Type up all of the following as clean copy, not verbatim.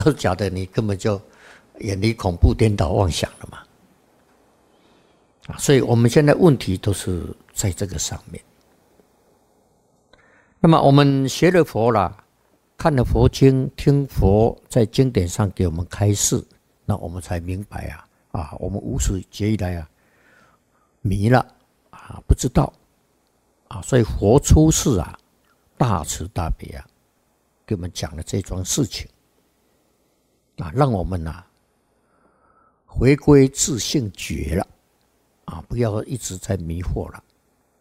是假的，你根本就远离恐怖颠倒妄想了嘛。所以我们现在问题都是在这个上面。那么我们学了佛啦，看了佛经，听佛在经典上给我们开示，那我们才明白我们无始劫以来迷了不知道所以佛出世大慈大悲给我们讲了这桩事情让我们回归自性觉了不要一直在迷惑了。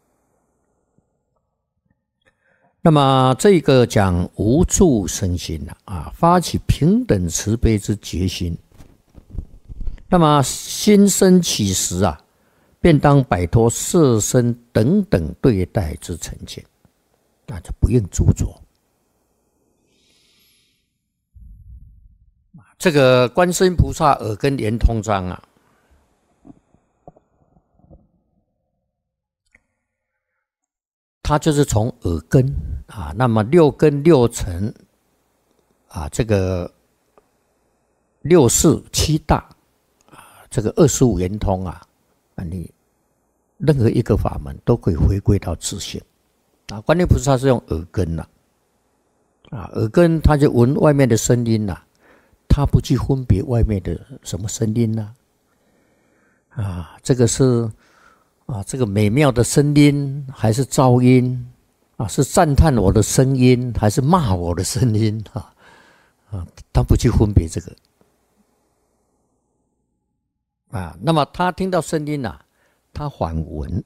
那么这个讲无住身心发起平等慈悲之决心，那么心生起时便当摆脱色身等等对待之成见，那就不应执着。这个观世音菩萨耳根圆通章它就是从耳根那么六根六尘这个六识七大这个25圆通你任何一个法门都可以回归到自性观音菩萨是用耳根耳根他就闻外面的声音他不去分别外面的什么声音这个是这个美妙的声音还是噪音是赞叹我的声音还是骂我的声音他不去分别这个那么他听到声音他反闻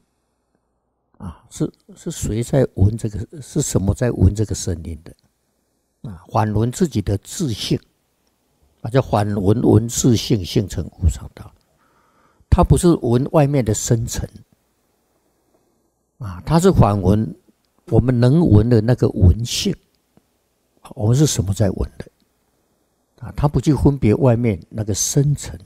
是谁在闻这个？是什么在闻这个声音的反闻自己的自性叫反闻闻自性，性成无上道。他不是闻外面的声尘他是反闻我们能闻的那个闻性，我们是什么在闻的他不去分别外面那个声尘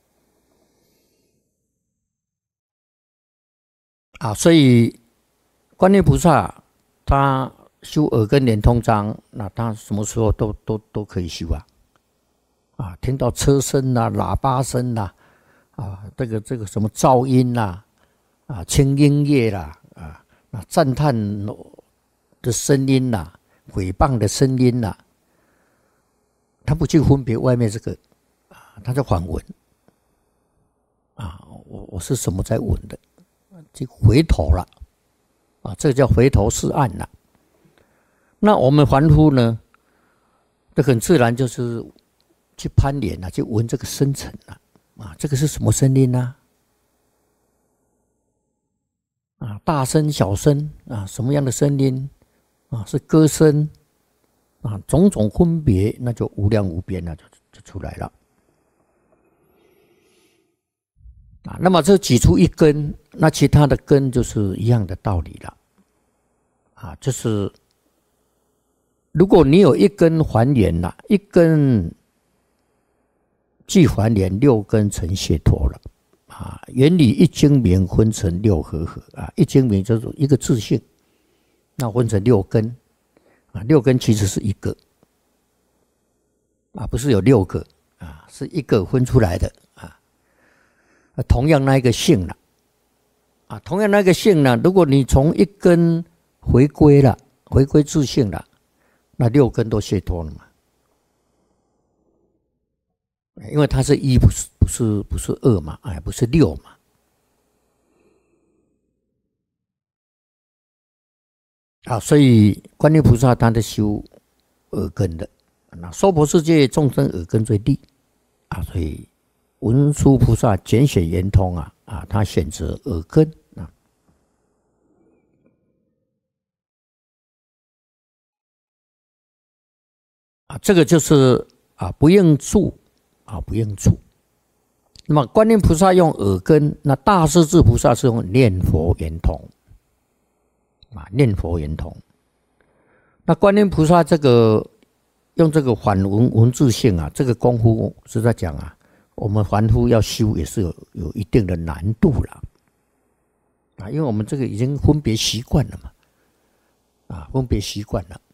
所以观音菩萨他修耳根圆通章，那他什么时候都可以修听到车声喇叭声这个什么噪音轻音乐赞叹的声音诽谤的声音他不去分别外面这个他在反闻我是什么在闻的，就回头了这个叫回头是岸了。那我们凡夫呢，这很自然就是去攀缘去闻这个声尘这个是什么声音大声小声什么样的声音是歌声种种分别，那就无量无边就出来了那么这挤出一根，那其他的根就是一样的道理了就是如果你有一根还原一根既还原，六根成解脱了原理一精明分成六合合一精明就是一个自性，那分成六根六根其实是一个不是有六个是一个分出来的同样那一个性同样那个性如果你从一根回归了，回归自性了，那六根都解脱了嘛。因为它是一，不是二嘛，不是六嘛。所以观音菩萨他在修耳根的，那娑婆世界众生耳根最利所以文殊菩萨拣选圆通他选择耳根这个就是不应住不应住。那么观音菩萨用耳根，那大势至菩萨是用念佛圆通念佛圆通。那观音菩萨这个用这个反闻闻自性这个功夫是在讲我们凡夫要修也是有一定的难度了因为我们这个已经分别习惯了嘛分别习惯了